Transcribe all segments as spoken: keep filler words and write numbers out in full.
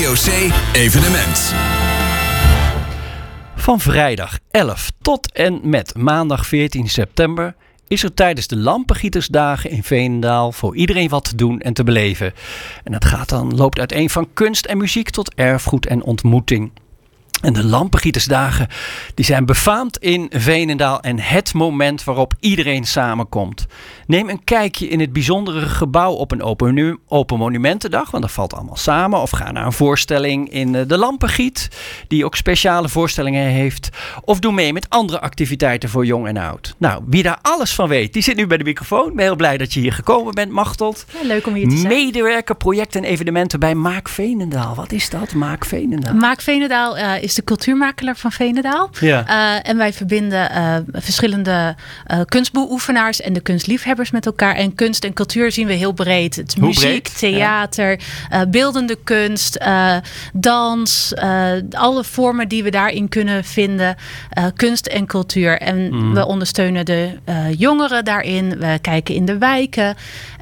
V O C Evenement. Van vrijdag elf tot en met maandag veertien september is er tijdens de Lampengietersdagen in Veenendaal voor iedereen wat te doen en te beleven. En dat gaat dan, loopt uiteen van kunst en muziek tot erfgoed en ontmoeting. En de Lampengietersdagen die zijn befaamd in Veenendaal en het moment waarop iedereen samenkomt. Neem een kijkje in het bijzondere gebouw op een open, open monumentendag, want dat valt allemaal samen. Of ga naar een voorstelling in de Lampengiet, die ook speciale voorstellingen heeft. Of doe mee met andere activiteiten voor jong en oud. Nou, wie daar alles van weet, die zit nu bij de microfoon. Ik ben heel blij dat je hier gekomen bent, Machteld. Ja, leuk om hier te zijn. Medewerker, projecten en evenementen bij Maak Veenendaal. Wat is dat, Maak Veenendaal? Maak Veenendaal uh, is de cultuurmakelaar van Veenendaal. Ja. Uh, en wij verbinden uh, verschillende uh, kunstbeoefenaars en de kunstliefhebbers met elkaar. En kunst en cultuur zien we heel breed. Het is Hoe muziek, breed? theater, ja. uh, beeldende kunst, uh, dans. Uh, alle vormen die we daarin kunnen vinden. Uh, kunst en cultuur. En mm. we ondersteunen de uh, jongeren daarin. We kijken in de wijken.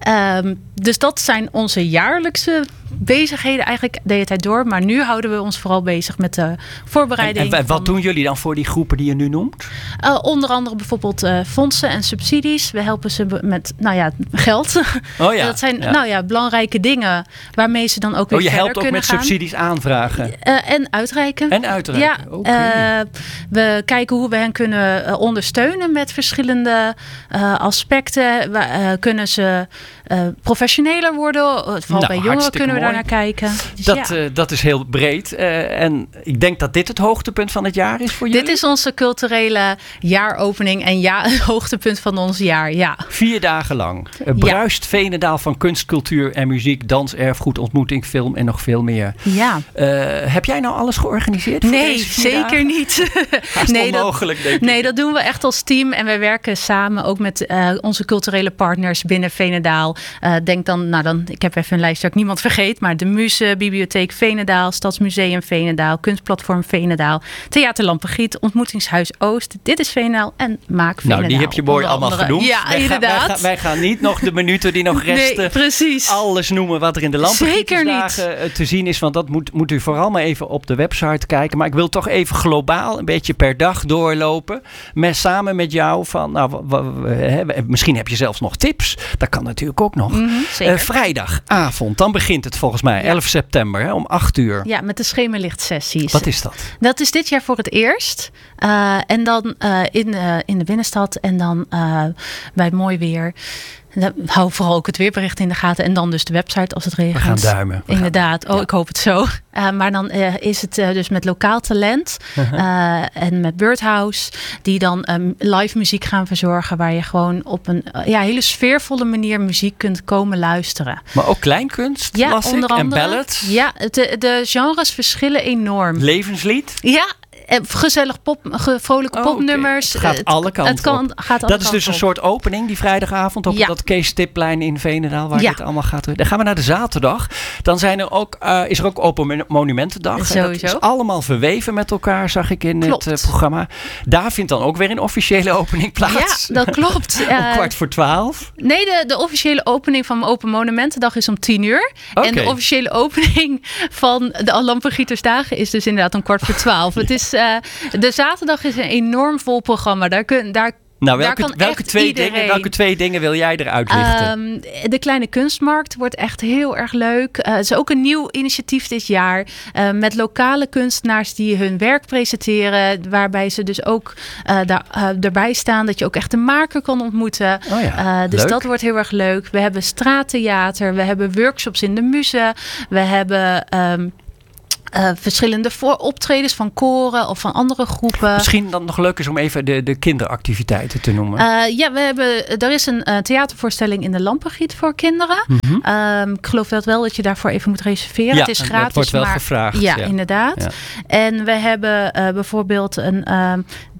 Um, dus dat zijn onze jaarlijkse bezigheden eigenlijk de hele tijd door. Maar nu houden we ons vooral bezig met de voorbereiding. En, en, en wat van, doen jullie dan voor die groepen die je nu noemt? Uh, onder andere bijvoorbeeld uh, fondsen en subsidies. We helpen ze met nou ja, geld. Oh ja, dat zijn ja. Nou ja, belangrijke dingen waarmee ze dan ook weer oh, je verder helpt ook kunnen met gaan. subsidies aanvragen? Uh, en uitreiken. En uitreiken, ja, okay. uh, we kijken hoe we hen kunnen uh, ondersteunen met verschillende uh, aspecten. We, uh, kunnen ze uh, professioneler worden? Vooral nou, bij jongeren kunnen we mooi. daar naar kijken. Dus dat, ja. uh, dat is heel breed. Uh, en ik denk dat dit het hoogtepunt van het jaar is voor jullie. Dit is onze culturele jaaropening en ja, het hoogtepunt van ons jaar. Ja. Vier dagen lang. Uh, bruist ja. Veenendaal van kunst, cultuur en muziek, dans, erfgoed, ontmoeting, film en nog veel meer. Ja. Uh, heb jij nou alles georganiseerd? Voor nee, deze vier zeker dagen? niet. Haast nee, onmogelijk, dat, denk ik. Nee, dat doen we echt als team. En wij werken samen ook met uh, onze culturele partners binnen Veenendaal. Uh, denk dan, nou dan, ik heb even een lijst dat ik niemand vergeet. Maar de Muze, Bibliotheek Veenendaal, Stadsmuseum Veenendaal, Kunstplatform Veenendaal, Theater Lampengiet, Ontmoetingshuis Oost. Dit is Veenendaal en Maak Veenendaal. Nou, die heb je mooi allemaal andere. genoemd. Ja, wij inderdaad. Gaan, wij, gaan, wij gaan niet nog de minuten die nog resten. Nee, precies. Alles noemen wat er in de Lampengietersdagen te zien is. Want dat moet, moet u vooral maar even op de website kijken. Maar ik wil toch even globaal een beetje per dag doorlopen. Met, samen met jou van, nou, w, w, he, misschien heb je zelfs nog tips. Dat kan natuurlijk ook nog. Mm-hmm, zeker. Uh, vrijdagavond, dan begint het volgens mij, elf september, hè, om acht uur. Ja, met de schemerlichtsessies. Wat is dat? Dat is dit jaar voor het eerst. Uh, en dan uh, in, uh, in de binnenstad en dan uh, bij mooi weer. Hou vooral ook het weerbericht in de gaten. En dan dus de website als het regent. We gaan duimen. We Inderdaad. gaan, oh, ja. ik hoop het zo. Uh, maar dan uh, is het uh, dus met lokaal talent. Uh-huh. Uh, en met Birdhouse. Die dan um, live muziek gaan verzorgen. Waar je gewoon op een uh, ja, hele sfeervolle manier muziek kunt komen luisteren. Maar ook kleinkunst, ja, las onder ik, andere, en ballads. Ja, de, de genres verschillen enorm. Levenslied? Ja. Gezellig pop, ge, vrolijke oh, popnummers. Okay. Het gaat alle kanten het kan, op. Gaat alle dat is dus een op. soort opening die vrijdagavond op ja. dat Kees Tipplein in Veenendaal waar ja. dit allemaal gaat. Dan gaan we naar de zaterdag. Dan zijn er ook, uh, is er ook Open Monumentendag. Sowieso. Dat is allemaal verweven met elkaar, zag ik in klopt. het uh, programma. Daar vindt dan ook weer een officiële opening plaats. Ja, dat klopt. Om uh, kwart voor twaalf. Nee, de, de officiële opening van Open Monumentendag is om tien uur. Okay. En de officiële opening van de Lampengietersdagen is dus inderdaad om kwart voor twaalf. ja. Het is uh, de zaterdag is een enorm vol programma. Daar kun, daar Nou, welke, welke, twee dingen, welke twee dingen wil jij eruit lichten? Um, de Kleine Kunstmarkt wordt echt heel erg leuk. Uh, het is ook een nieuw initiatief dit jaar. Uh, met lokale kunstenaars die hun werk presenteren. Waarbij ze dus ook uh, daar, uh, erbij staan. Dat je ook echt de maker kan ontmoeten. Oh ja, uh, dus leuk. dat wordt heel erg leuk. We hebben straattheater. We hebben workshops in de Muze. We hebben... Um, Uh, verschillende voor optredens van koren of van andere groepen. Misschien dan nog leuk is om even de, de kinderactiviteiten te noemen. Uh, ja, we hebben, er is een uh, theatervoorstelling in de Lampengiet voor kinderen. Mm-hmm. Um, ik geloof dat wel dat je daarvoor even moet reserveren. Ja, het is gratis. Het wordt wel maar, gevraagd. Ja, ja. inderdaad. Ja. En we hebben uh, bijvoorbeeld een uh,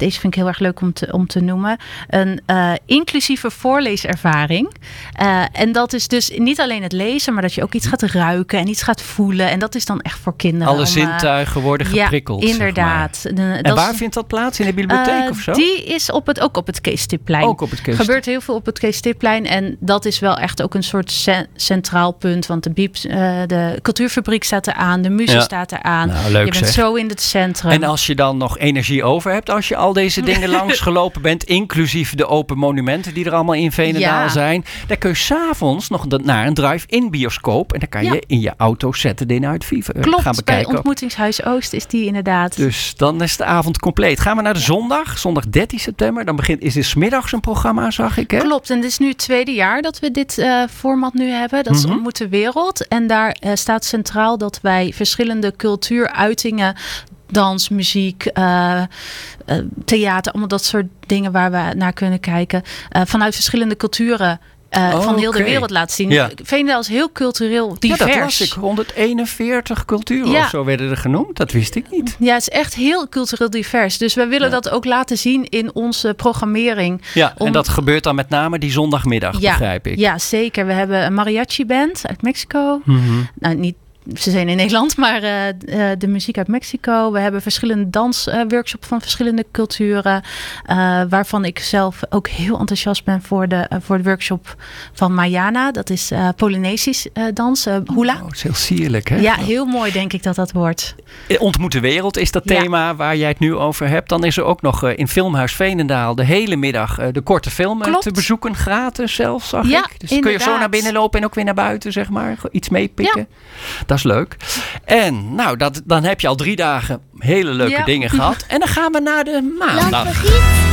deze vind ik heel erg leuk om te, om te noemen. Een uh, inclusieve voorleeservaring. Uh, en dat is dus niet alleen het lezen, maar dat je ook iets gaat ruiken en iets gaat voelen. En dat is dan echt voor kinderen. Alle om, zintuigen worden geprikkeld. Ja, inderdaad. Zeg maar. En waar is, vindt dat plaats? In de bibliotheek uh, of zo? Die is op het, ook op het Kees Stipplein. Ook op het Kees. Er gebeurt heel veel op het Kees Stipplein. En dat is wel echt ook een soort ce- centraal punt. Want de, Bieps, uh, de cultuurfabriek staat eraan. De muze ja. staat eraan. Nou, leuk, je bent zeg. zo in het centrum. En als je dan nog energie over hebt, als je al deze dingen langsgelopen bent, inclusief de open monumenten die er allemaal in Veenendaal ja. zijn, dan kun je s'avonds nog naar een drive-in bioscoop en dan kan je ja. in je auto Saturday Night Fever Klopt, gaan bekijken. Bij Ontmoetingshuis Oost is die inderdaad. Dus dan is de avond compleet. Gaan we naar de ja. zondag, zondag dertien september. Dan begint, is er 's middags een programma, zag ik. Hè? Klopt, en dit is nu het tweede jaar dat we dit uh, format nu hebben. Dat is mm-hmm. Ontmoet de Wereld. En daar uh, staat centraal dat wij verschillende cultuuruitingen, dans, muziek, uh, uh, theater, allemaal dat soort dingen waar we naar kunnen kijken. Uh, vanuit verschillende culturen uh, oh, van heel okay. de wereld laten zien. Ja. Veenendaal is heel cultureel divers. Ja, dat las ik. honderdeenenveertig culturen ja. of zo werden er genoemd. Dat wist ik niet. Ja, het is echt heel cultureel divers. Dus we willen ja. dat ook laten zien in onze programmering. Ja, om... en dat gebeurt dan met name die zondagmiddag, ja, begrijp ik. Ja, zeker. We hebben een mariachi band uit Mexico. Mm-hmm. Nou, niet Ze zijn in Nederland, maar uh, uh, de muziek uit Mexico. We hebben verschillende dansworkshops uh, van verschillende culturen. Uh, waarvan ik zelf ook heel enthousiast ben voor de, uh, voor de workshop van Mayana. Dat is uh, Polynesisch uh, dans, uh, hula. Oh, dat is heel sierlijk, hè? Ja, heel mooi denk ik dat dat wordt. Ontmoet de wereld is dat thema ja. waar jij het nu over hebt. Dan is er ook nog uh, in Filmhuis Veenendaal de hele middag uh, de korte film uh, te bezoeken. Gratis zelfs, zag ja, ik. Dus inderdaad. kun je zo naar binnen lopen en ook weer naar buiten, zeg maar. Iets meepikken. Ja. Dat is leuk. En nou, dat, dan heb je al drie dagen hele leuke ja. dingen gehad. En dan gaan we naar de maandag.